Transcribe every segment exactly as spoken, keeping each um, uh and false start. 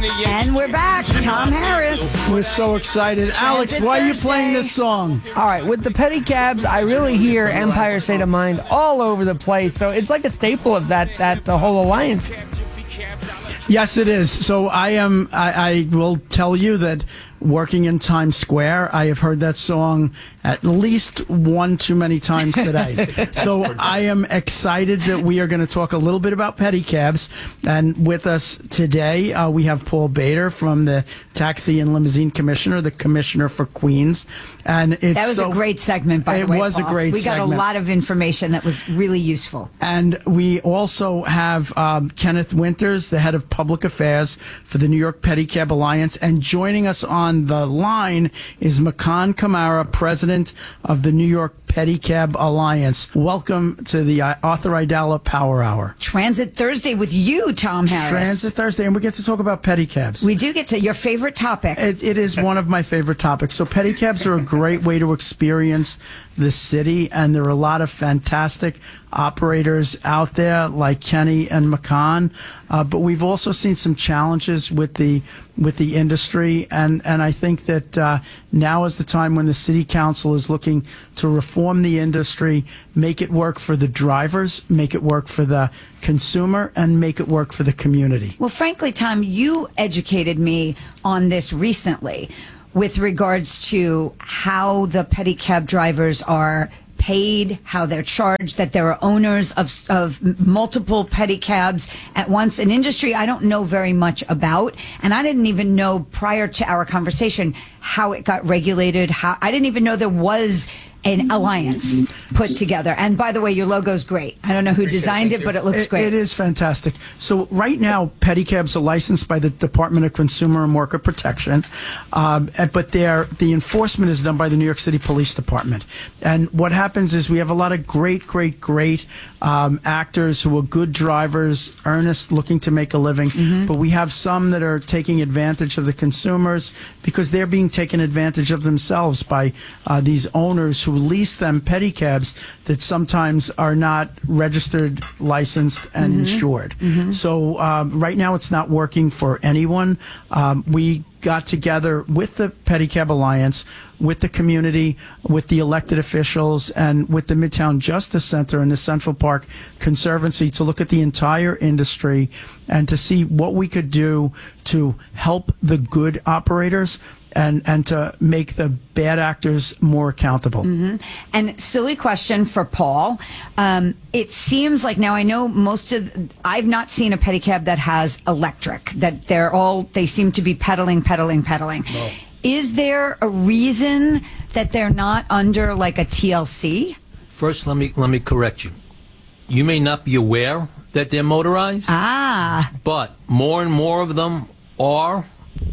And we're back. Tom Harris. We're so excited. Alex, why are you playing this song? All right, with the pedicabs, I really hear Empire State of Mind all over the place. So it's like a staple of that that the whole alliance. Yes, it is. So I am. I, I will tell you that working in Times Square, I have heard that song at least one too many times today. So I am excited that we are going to talk a little bit about pedicabs. And with us today, uh, we have Paul Bader from the Taxi and Limousine Commissioner, the Commissioner for Queens. And it's that was so, a great segment, by the way, It was Paul. a great we segment. We got a lot of information that was really useful. And we also have um, Kenneth Winters, the head of public affairs for the New York Pedicab Alliance. And joining us on the line is Makan Kamara, president of the New York Pedicab Alliance. Welcome to the Arthur Aidala Power Hour. Transit Thursday with you, Tom Harris. Transit Thursday, and we get to talk about pedicabs. We do get to your favorite topic. It, it is one of my favorite topics. So pedicabs are a great way to experience the city, and there are a lot of fantastic operators out there like Kenny and Makan, uh, but we've also seen some challenges with the with the industry, and, and I think that uh, now is the time when the City Council is looking to reform the industry, make it work for the drivers, make it work for the consumer, and make it work for the community. Well, frankly, Tom, you educated me on this recently with regards to how the pedicab drivers are paid, how they're charged, that there are owners of of multiple pedicabs at once, an industry I don't know very much about, and I didn't even know prior to our conversation how it got regulated. How I didn't even know there was an alliance put together. And by the way, your logo's great. I don't know who designed it, but it looks it, great. It is fantastic. So right now, pedicabs are licensed by the Department of Consumer and Worker Protection, um, but they're, the enforcement is done by the New York City Police Department. And what happens is we have a lot of great, great, great um, actors who are good drivers, earnest, looking to make a living, mm-hmm. but we have some that are taking advantage of the consumers because they're being taken advantage of themselves by uh, these owners who lease them pedicabs that sometimes are not registered, licensed, and mm-hmm. insured. Mm-hmm. So um, right now it's not working for anyone. Um, we got together with the Pedicab Alliance, with the community, with the elected officials, and with the Midtown Justice Center and the Central Park Conservancy to look at the entire industry and to see what we could do to help the good operators and and to make the bad actors more accountable. Mm-hmm. And silly question for Paul. Um, it seems like now I know most of, I've not seen a pedicab that has electric, that they're all, they seem to be pedaling, pedaling, pedaling. No. Is there a reason that they're not under like a T L C? First, let me let me correct you. You may not be aware that they're motorized. Ah. But more and more of them are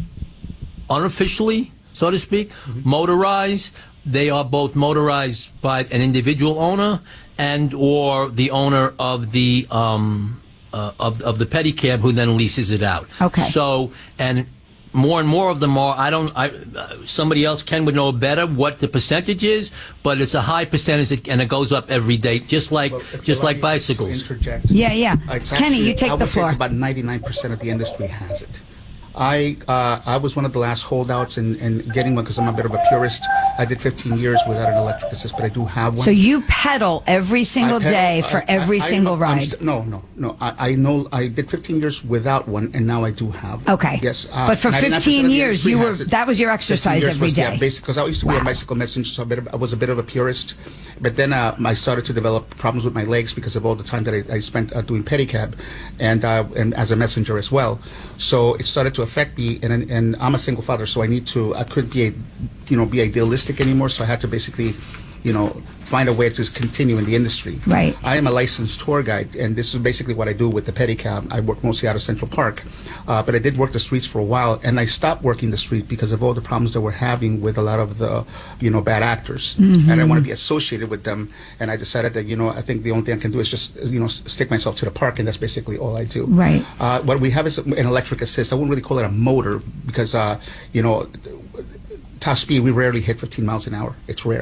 unofficially, so to speak, mm-hmm. motorized. They are both motorized by an individual owner and or the owner of the um, uh, of of the pedicab who then leases it out. Okay. So and more and more of them are. I don't. I uh, somebody else Ken would know better what the percentage is, but it's a high percentage and it goes up every day, just like well, just like bicycles. Yeah, yeah. Uh, Kenny, actually, you take I the would floor. Say it's about ninety-nine percent of the industry has it. I uh, I was one of the last holdouts in, in getting one because I'm a bit of a purist. I did fifteen years without an electric assist, but I do have one. So you pedal every single pedal, day for I, every I, single I'm ride? St- no, no, no. I, I know I did fifteen years without one, and now I do have. Okay. Yes. Uh, but for fifteen years, you were that was your exercise every was, day. Yeah, basically, because I used to wow. be a bicycle messenger, so a bit of, I was a bit of a purist. But then uh, I started to develop problems with my legs because of all the time that I, I spent uh, doing pedicab, and uh, and as a messenger as well. So it started to affect me, and and I'm a single father, so I need to. I couldn't be a, you know, be idealistic anymore. So I had to basically, you know, find a way to continue in the industry. Right. I am a licensed tour guide, and this is basically what I do with the pedicab. I work mostly out of Central Park, uh, but I did work the streets for a while, and I stopped working the street because of all the problems that we're having with a lot of the, you know, bad actors, mm-hmm. and I want to be associated with them. And I decided that, you know, I think the only thing I can do is just, you know, stick myself to the park, and that's basically all I do. Right. Uh, what we have is an electric assist. I wouldn't really call it a motor because, uh, you know, top speed we rarely hit fifteen miles an hour. It's rare.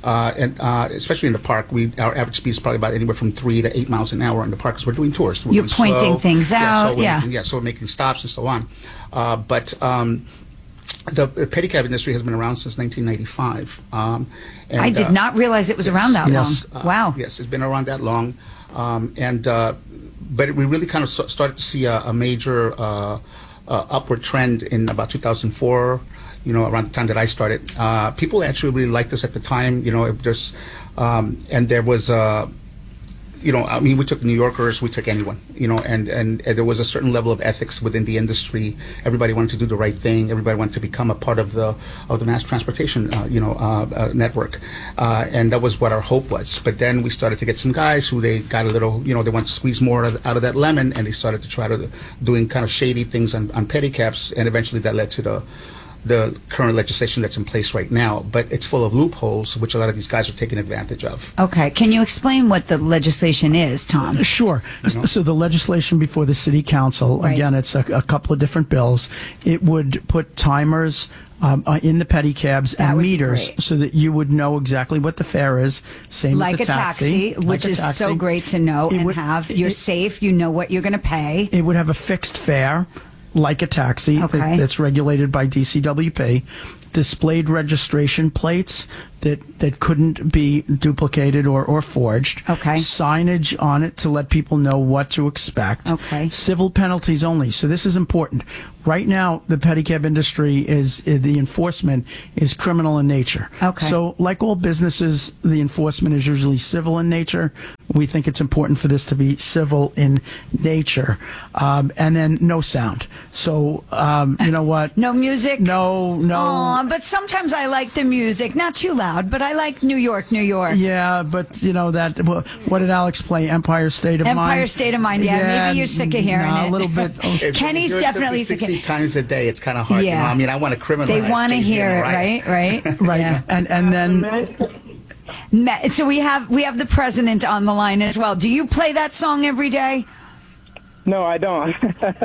uh, and uh, especially in the park, we our average speed is probably about anywhere from three to eight miles an hour in the park because we're doing tours. We're You're going pointing slow. things Yeah, out, so we're yeah. making, yeah, so we're making stops and so on. Uh, but um, the pedicab industry has been around since nineteen ninety-five. Um, and, I did uh, not realize it was around that yes, long. uh, Wow. Yes, it's been around that long, um, and uh, but we really kind of s- started to see a, a major uh, uh, upward trend in about two thousand four. You know, around the time that I started, uh, people actually really liked us at the time. You know, it just um, and there was. Uh, You know, I mean, we took New Yorkers, we took anyone, you know, and, and, and there was a certain level of ethics within the industry. Everybody wanted to do the right thing. Everybody wanted to become a part of the of the mass transportation, uh, you know, uh, uh, network, uh, and that was what our hope was. But then we started to get some guys who they got a little, you know, they wanted to squeeze more out of, out of that lemon, and they started to try to doing kind of shady things on, on pedicabs, and eventually that led to the. the current legislation that's in place right now, but it's full of loopholes, which a lot of these guys are taking advantage of. Okay. Can you explain what the legislation is, Tom? Sure. So the legislation before the city council, Right. again, it's a, a couple of different bills. It would put timers um, uh, in the pedicabs That and would be meters great. so that you would know exactly what the fare is. Same Like as a the taxi, Like which a is taxi. so great to know It and would- have. You're it- safe. You know what you're going to pay. It would have a fixed fare, like a taxi, Okay. that, that's regulated by D C W P. Displayed registration plates that, that couldn't be duplicated or, or forged. Okay. Signage on it to let people know what to expect. Okay. Civil penalties only. So this is important. Right now, the pedicab industry is, uh, the enforcement is criminal in nature. Okay. So like all businesses, the enforcement is usually civil in nature. We think it's important for this to be civil in nature. Um, and then no sound. So, um, you know what? No music? No, no. Aw, but sometimes I like the music. Not too loud, but I like New York, New York. Yeah, but you know that. wh- What did Alex play? Empire State of Mind. Empire State of Mind, yeah, maybe you're sick of hearing nah, it. A little bit. oh, If Kenny's you do it definitely fifty, sick of- sixty times a day. It's kind of hard. You Yeah. know? I mean, I want to criminalize. They want to Jay-Z hear and it, Mariah. right? Right? right, Yeah. and and then Ma- So we have we have the president on the line as well. Do you play that song every day? No, I don't.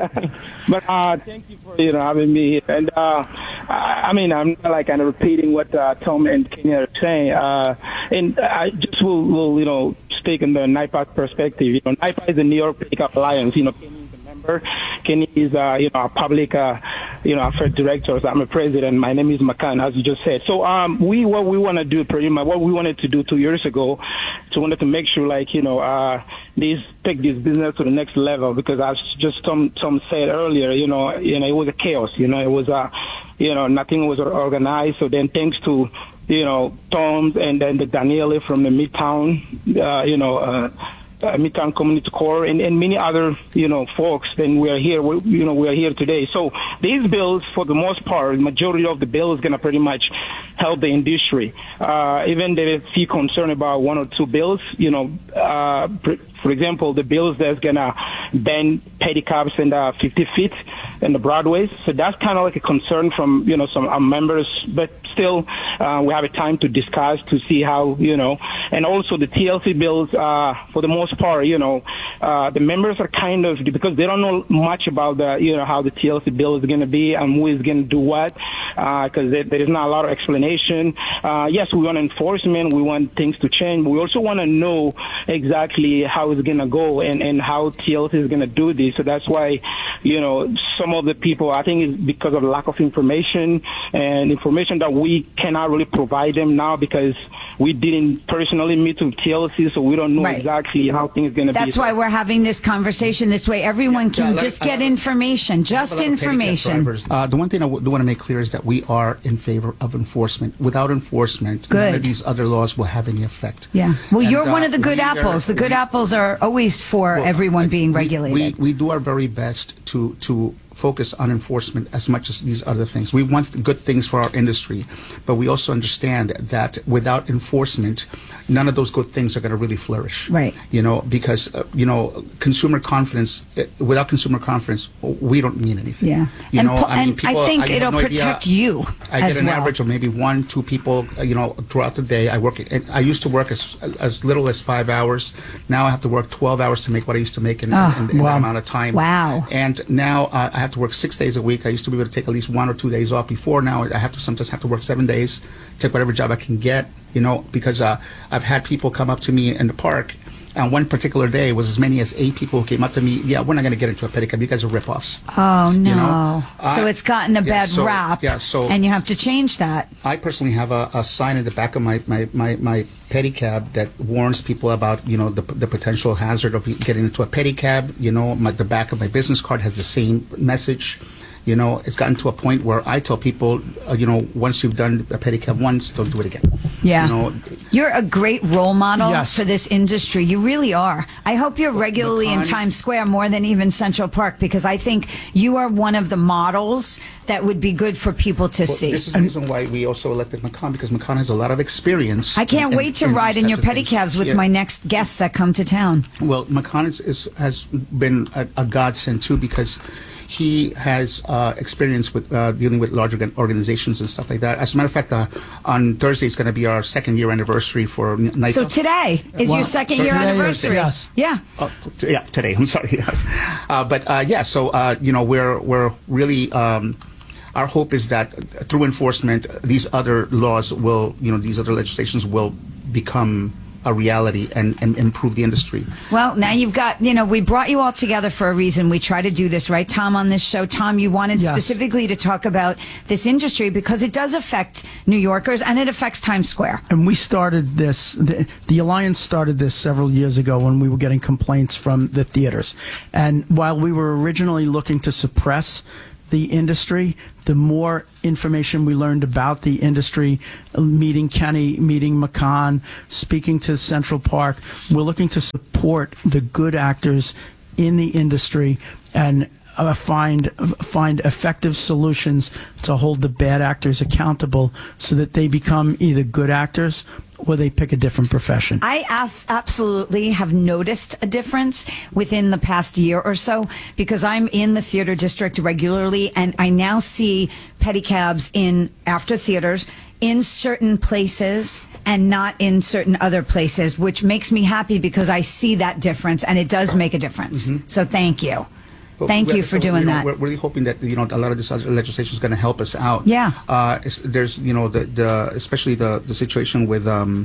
But uh, thank you for you know having me here. And uh, I, I mean, I'm not like kind of repeating what uh, Tom and Kenya are saying. Uh, and I just will, will you know speak in the NYPAC perspective. You know, NYPAC is the New York Pedicab Alliance. You know, Kenny is a member. Kenny is uh, you know a public uh, you know affairs director. So I'm a president. My name is Makan, as you just said. So um, we what we want to do pretty much what we wanted to do two years ago, to wanted to make sure like you know uh, these take this business to the next level, because as just Tom Tom said earlier, you know you know it was a chaos. You know it was uh, you know nothing was organized. So then thanks to you know Tom's and then the Daniele from the Midtown, uh, you know. Uh, Uh, Midtown Community Corps and, and many other, you know, folks, then we are here, we, you know, we are here today. So these bills, for the most part, the majority of the bill is going to pretty much help the industry. Uh, even there is few concern about one or two bills, you know, uh, for example, the bills that's going to ban pedicabs in the fifty feet in the Broadways. So that's kind of like a concern from, you know, some our members, but still, uh, we have a time to discuss to see how, you know, and also the T L C bills, uh, for the most part, you know, uh, the members are kind of, because they don't know much about the, you know, how the T L C bill is going to be and who is going to do what, because uh, there, there is not a lot of explanation. Uh, yes, we want enforcement, we want things to change, but we also want to know exactly how it's going to go and, and how T L C is going to do this. So that's why, you know, some of the people, I think it's because of lack of information and information that we cannot really provide them now because we didn't personally meet with T L C, so we don't know Right. exactly how things are going to be. That's why we're having this conversation this way. Everyone Yeah, can a lot- just a get lot of- information, A just lot of pedicab information. drivers. Uh, the one thing I w- do want to make clear is that we are in favor of enforcement. Without enforcement, none Good. of these other laws will have any effect. Yeah. Well, And, you're uh, one of the good we are- apples. The good we- apples are always for Well, everyone I- being we- regulated. We, we do our very best to to focus on enforcement as much as these other things. We want good things for our industry, but we also understand that without enforcement, none of those good things are going to really flourish. Right. You know, because uh, you know, consumer confidence. Uh, without consumer confidence, we don't mean anything. Yeah. You and know, po- I mean, and people, I think have it'll no idea. protect you I as get an well. average of maybe one, two people, uh, you know, throughout the day. I work. And I used to work as as little as five hours. Now I have to work twelve hours to make what I used to make in, Oh, in, in wow. that amount of time. Wow. And now uh, I have have to work six days a week. I used to be able to take at least one or two days off before. Now I have to sometimes have to work seven days, take whatever job I can get, you know, because uh, I've had people come up to me in the park. And one particular day was as many as eight people who came up to me. Yeah, we're not going to get into a pedicab. You guys are rip-offs. Oh, no. You know? So I- it's gotten a yeah, bad so- rap. yeah, so- and you have to change that. I personally have a, a sign in the back of my, my, my, my pedicab that warns people about, you know, the, the potential hazard of getting into a pedicab. You know, my, the back of my business card has the same message. You know, it's gotten to a point where I tell people, uh, you know, once you've done a pedicab once, don't do it again. Yeah. You know, You're a great role model Yes. for this industry. You really are. I hope you're regularly in Makani- Times Square more than even Central Park, because I think you are one of the models that would be good for people to well, see. this is the reason why we also elected McCann, because McCann has a lot of experience. I can't in- wait to in ride these in your types of things. pedicabs with Yeah. my next guests that come to town. Well, McCann is, is, has been a, a godsend too, because he has uh, experience with uh, dealing with large organ- organizations and stuff like that. As a matter of fact, uh, on Thursday is going to be our second year anniversary for N- NICA. So today is Wow. your second year Today is- anniversary. yes. Yeah. Uh, t- yeah, today. I'm sorry. Yes. Uh, but uh, yeah, so uh, you know, we're we're really. Um, our hope is that through enforcement, these other laws will, you know, these other legislations will become a reality and, and improve the industry. Well, now you've got, you know, we brought you all together for a reason. We try to do this, right, Tom, on this show. Tom, you wanted Yes. specifically to talk about this industry because it does affect New Yorkers and it affects Times Square. And we started this, the, the Alliance started this several years ago when we were getting complaints from the theaters. And while we were originally looking to suppress the industry, the more information we learned about the industry, uh, meeting Kenny, meeting McCann, speaking to Central Park, we're looking to support the good actors in the industry and uh, find find effective solutions to hold the bad actors accountable so that they become either good actors or they pick a different profession. I af- absolutely have noticed a difference within the past year or so because I'm in the theater district regularly and I now see pedicabs in after theaters in certain places and not in certain other places, which makes me happy because I see that difference and it does make a difference. So thank you. But Thank we- you for so, doing know, that. We're really hoping that, you know, a lot of this other legislation is going to help us out. Yeah. Uh, it's- there's, you know, the, the especially the, the situation with, um,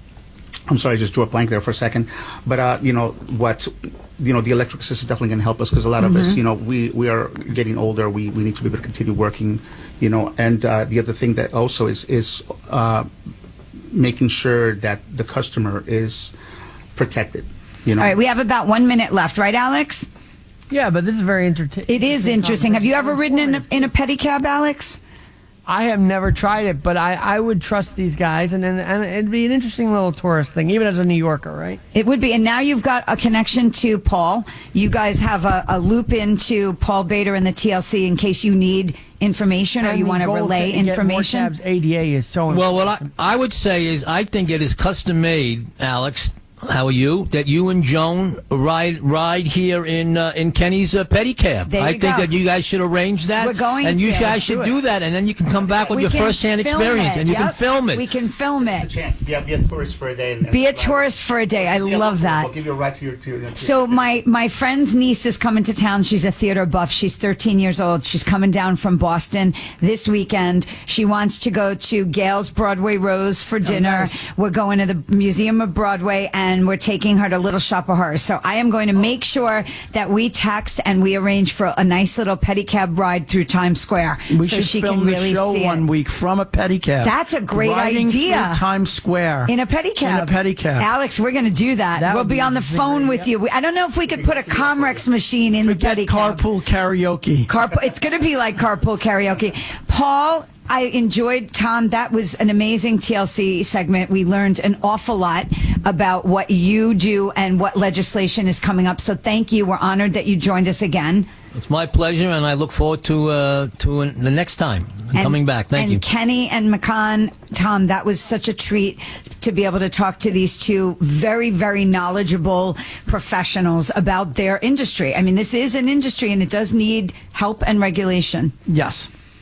I'm sorry, I just drew a blank there for a second. But, uh, you know, what, you know, the electric assist is definitely going to help us because a lot of Mm-hmm. us, you know, we, we are getting older. We, we need to be able to continue working, you know. And uh, the other thing that also is, is uh, making sure that the customer is protected, you know. All right, we have about one minute left, right, Alex? Yeah, but this is very entertaining. It is interesting. Have you ever ridden in a, in a pedicab, Alex? I have never tried it, but I, I would trust these guys, and, and and it'd be an interesting little tourist thing, even as a New Yorker, right? It would be. And now you've got a connection to Paul. You guys have a, a loop into Paul Bader and the T L C in case you need information or And you the want to goal relay to get more information. cabs, A D A is so important. Well, what I, I would say is I think it is custom made, Alex. How are you? That you and Joan ride ride here in uh, in Kenny's uh, pedicab. There I you think go. that you guys should arrange that. We're going and you to. guys should Do it. do that, and then you can come back with We your can first-hand film experience, it. and you can Yep. film it. We can film it. Chance. Be a, be a tourist for a day. And, Be a tourist for a day. I Yeah, love we'll- that. We'll give you a ride to your to your- to So your- my my friend's niece is coming to town. She's a theater buff. She's thirteen years old. She's coming down from Boston this weekend. She wants to go to Gail's Broadway Rose for dinner. nice. We're going to the Museum of Broadway and we're taking her to Little Shop of Horrors. So I am going to make sure that we text and we arrange for a nice little pedicab ride through Times Square We so should she film can really the show see one it. week from a pedicab. That's a great Riding idea. through Times Square In a pedicab. In a pedicab. Alex, we're going to do that. That we'll would be be on the interesting, phone right? with you. We, I don't know if we could put a Comrex machine in Forget the pedicab. carpool karaoke. Carpool. It's going to be like carpool karaoke. Paul, I enjoyed, Tom, that was an amazing T L C segment. We learned an awful lot about what you do and what legislation is coming up. So thank you. We're honored that you joined us again. It's my pleasure, and I look forward to uh, to uh, the next time coming back. Thank and you. Kenny and McCann, Tom, that was such a treat to be able to talk to these two very, very knowledgeable professionals about their industry. I mean, this is an industry and it does need help and regulation. Yes.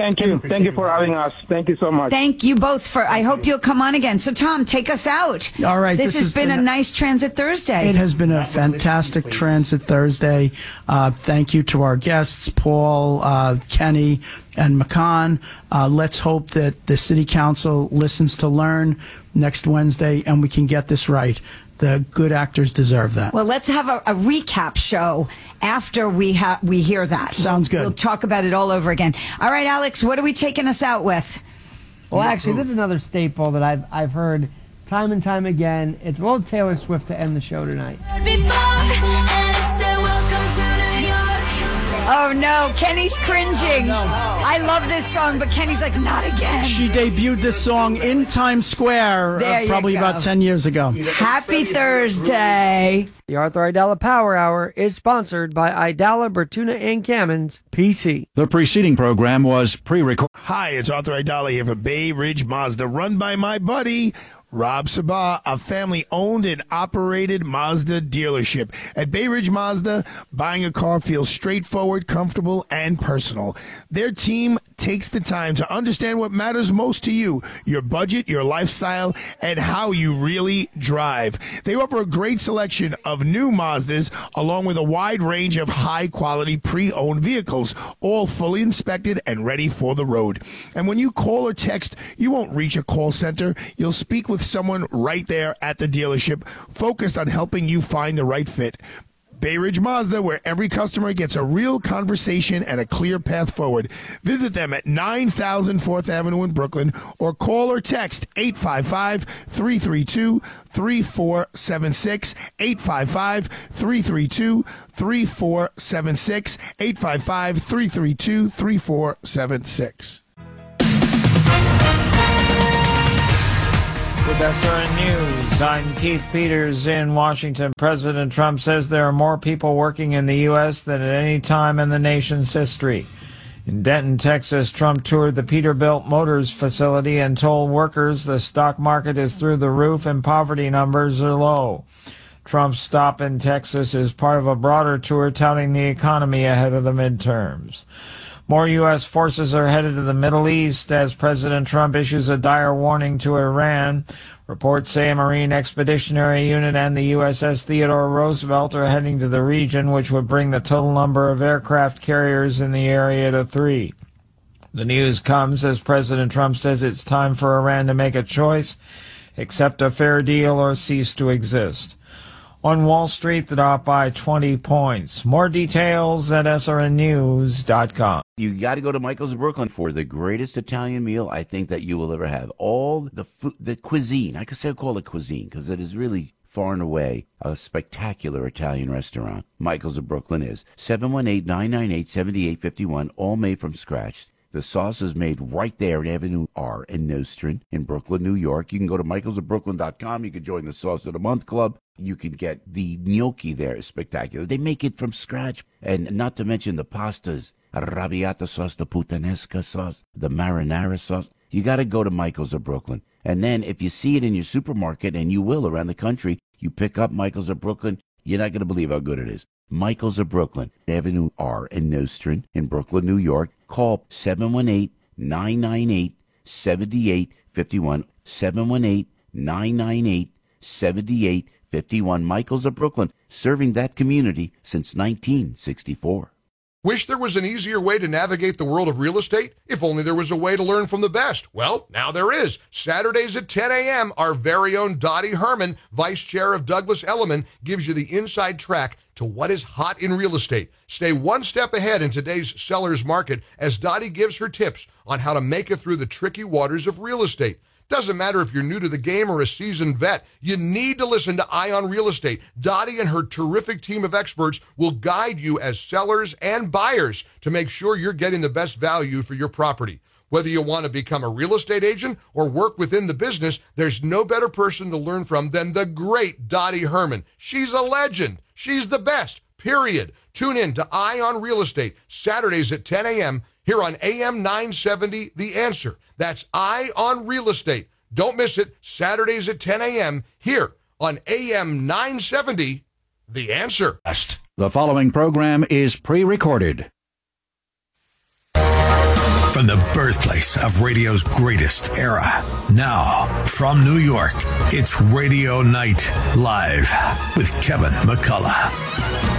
Thank you. Thank you for having us. Thank you so much. Thank you both for, I hope you'll come on again. So, Tom, take us out. All right. This, this has, has been, been a a- nice Transit Thursday. It has been a fantastic Transit Thursday. Uh, thank you to our guests, Paul, uh, Kenny, and McCann. Uh, let's hope that the City Council listens to learn next Wednesday and we can get this right. The good actors deserve that. Well, let's have a, a recap show after we ha- we hear that. Sounds good. We'll talk about it all over again. All right, Alex, what are we taking us out with? Well, actually, this is another staple that I've I've heard time and time again. It's old Taylor Swift to end the show tonight. Oh, no, Kenny's cringing. I love this song, but Kenny's like, not again. She debuted this song in Times Square There uh, you probably go. about ten years ago. Happy Thursday. The Arthur Idala Power Hour is sponsored by Idala, Bertuna, and Cammons, P C. The preceding program was pre-recorded. Hi, it's Arthur Idala here for Bay Ridge Mazda, run by my buddy Rob Sabah, a family-owned and operated Mazda dealership. At Bay Ridge Mazda, buying a car feels straightforward, comfortable, and personal. Their team takes the time to understand what matters most to you, your budget, your lifestyle, and how you really drive. They offer a great selection of new Mazdas, along with a wide range of high-quality pre-owned vehicles, all fully inspected and ready for the road. And when you call or text, you won't reach a call center. You'll speak with someone right there at the dealership, focused on helping you find the right fit. Bay Ridge Mazda, where every customer gets a real conversation and a clear path forward. Visit them at nine thousand fourth Avenue in Brooklyn or call or text eight five five, three three two, three four seven six, eight five five, three three two, three four seven six, eight five five, three three two, three four seven six. With S R N News, I'm Keith Peters in Washington. President Trump says there are more people working in the U S than at any time in the nation's history. In Denton, Texas, Trump toured the Peterbilt Motors facility and told workers the stock market is through the roof and poverty numbers are low. Trump's stop in Texas is part of a broader tour touting the economy ahead of the midterms. More U S forces are headed to the Middle East as President Trump issues a dire warning to Iran. Reports say a Marine Expeditionary Unit and the U S S Theodore Roosevelt are heading to the region, which would bring the total number of aircraft carriers in the area to three. The news comes as President Trump says it's time for Iran to make a choice, accept a fair deal or cease to exist. On Wall Street, the Dow by twenty points. More details at S R N news dot com. You got to go to Michael's of Brooklyn for the greatest Italian meal I think that you will ever have. All the food, the cuisine, I could say I call it cuisine because it is really far and away a spectacular Italian restaurant. Michael's of Brooklyn is seven one eight, nine nine eight, seven eight five one, all made from scratch. The sauce is made right there in Avenue R in Nostrand in Brooklyn, New York. You can go to michaels of brooklyn dot com. You can join the Sauce of the Month Club. You can get the gnocchi there. It's spectacular. They make it from scratch. And not to mention the pastas, arrabbiata sauce, the puttanesca sauce, the marinara sauce. You got to go to Michael's of Brooklyn. And then if you see it in your supermarket, and you will around the country, you pick up Michael's of Brooklyn, you're not going to believe how good it is. Michael's of Brooklyn, Avenue R in Nostrand in Brooklyn, New York. Call seven one eight, nine nine eight, seven eight five one, seven one eight, nine nine eight, seven eight five one. Michael's of Brooklyn, serving that community since nineteen sixty-four. Wish there was an easier way to navigate the world of real estate? If only there was a way to learn from the best. Well, now there is. Saturdays at ten a.m., our very own Dottie Herman, Vice Chair of Douglas Elliman, gives you the inside track to what is hot in real estate. Stay one step ahead in today's seller's market as Dottie gives her tips on how to make it through the tricky waters of real estate. Doesn't matter if you're new to the game or a seasoned vet, you need to listen to Eye on Real Estate. Dottie and her terrific team of experts will guide you as sellers and buyers to make sure you're getting the best value for your property. Whether you want to become a real estate agent or work within the business, there's no better person to learn from than the great Dottie Herman. She's a legend. She's the best, period. Tune in to Eye on Real Estate, Saturdays at ten a.m. here on A M nine seventy, The Answer. That's Eye on Real Estate. Don't miss it, Saturdays at ten a.m. here on A M nine seventy, The Answer. The following program is pre-recorded. from the birthplace of radio's greatest era. Now, from New York, it's Radio Night Live with Kevin McCullough.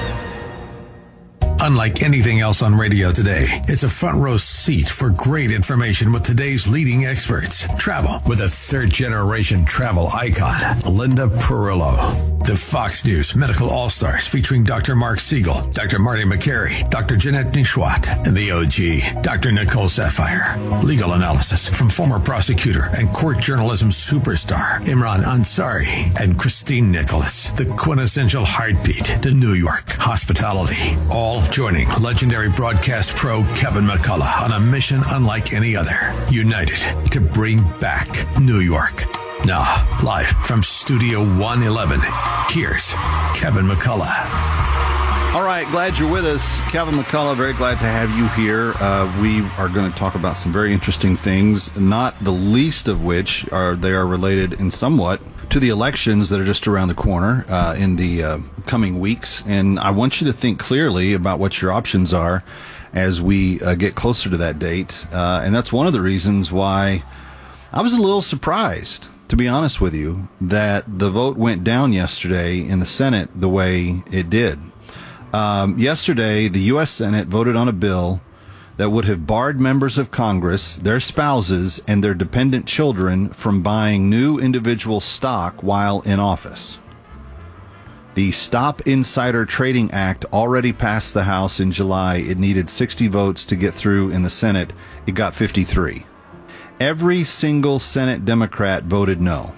Unlike anything else on radio today, it's a front row seat for great information with today's leading experts. Travel with a third-generation travel icon, Linda Perillo. The Fox News Medical All-Stars featuring Doctor Mark Siegel, Doctor Marty McCary, Doctor Jeanette Nishwat, and the O G, Doctor Nicole Sapphire. Legal analysis from former prosecutor and court journalism superstar Imran Ansari and Christine Nicholas. The quintessential heartbeat to New York hospitality. All joining legendary broadcast pro Kevin McCullough on a mission unlike any other. United to bring back New York. Now, live from Studio one eleven, here's Kevin McCullough. All right, glad you're with us. Kevin McCullough, very glad to have you here. Uh, we are going to talk about some very interesting things, not the least of which are they are related in somewhat to the elections that are just around the corner uh, in the uh, coming weeks. And I want you to think clearly about what your options are as we uh, get closer to that date. Uh, and that's one of the reasons why I was a little surprised, to be honest with you, that the vote went down yesterday in the Senate the way it did. Um, yesterday, the U S Senate voted on a bill that would have barred members of Congress, their spouses, and their dependent children from buying new individual stock while in office. The Stop Insider Trading Act already passed the House in July. It needed sixty votes to get through in the Senate. It got fifty-three. Every single Senate Democrat voted no.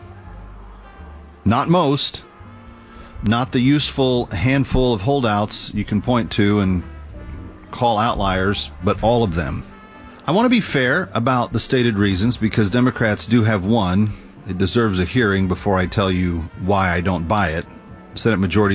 Not most. Not the useful handful of holdouts you can point to and call outliers, but all of them. I want to be fair about the stated reasons because Democrats do have won. It deserves a hearing before I tell you why I don't buy it. Senate Majority